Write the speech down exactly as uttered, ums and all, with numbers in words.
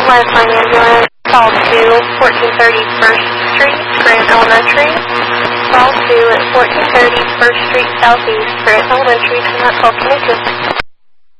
Lifeline ambulance, call to fourteen thirty First Street, Grant Elementary. Call to fourteen thirty First Street Southeast, Grant Elementary. Do not call twenty-two.